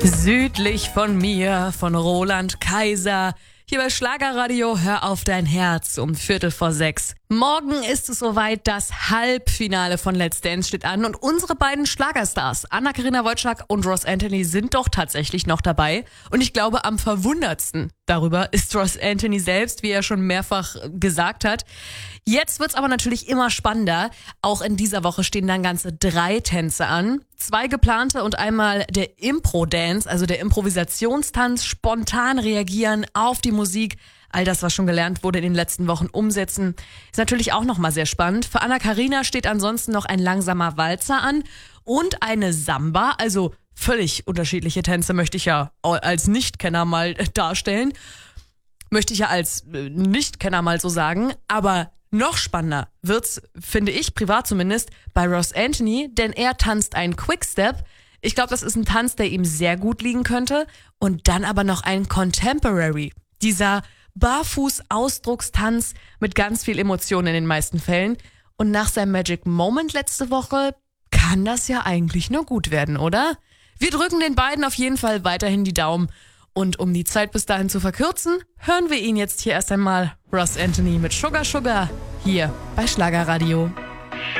Südlich von mir, von Roland Kaiser. Hier bei Schlagerradio, hör auf dein Herz um 5:45. Morgen ist es soweit, das Halbfinale von Let's Dance steht an und unsere beiden Schlagerstars, Anna-Karina Wojcik und Ross Anthony, sind doch tatsächlich noch dabei. Und ich glaube, am verwundertsten darüber ist Ross Anthony selbst, wie er schon mehrfach gesagt hat. Jetzt wird's aber natürlich immer spannender. Auch in dieser Woche stehen dann ganze 3 Tänze an. 2 geplante und einmal der Impro-Dance, also der Improvisationstanz, spontan reagieren auf die Musik. All das, was schon gelernt wurde in den letzten Wochen, umsetzen. Ist natürlich auch nochmal sehr spannend. Für Anna-Karina steht ansonsten noch ein langsamer Walzer an und eine Samba, also völlig unterschiedliche Tänze möchte ich ja als Nichtkenner mal darstellen. Möchte ich ja als Nichtkenner mal so sagen, aber noch spannender wird's, finde ich, privat zumindest, bei Ross Anthony, denn er tanzt einen Quickstep. Ich glaube, das ist ein Tanz, der ihm sehr gut liegen könnte. Und dann aber noch ein Contemporary. Dieser Barfuß-Ausdruckstanz mit ganz viel Emotionen in den meisten Fällen. Und nach seinem Magic Moment letzte Woche kann das ja eigentlich nur gut werden, oder? Wir drücken den beiden auf jeden Fall weiterhin die Daumen. Und um die Zeit bis dahin zu verkürzen, hören wir ihn jetzt hier erst einmal, Ross Anthony mit Sugar Sugar, hier bei Schlagerradio.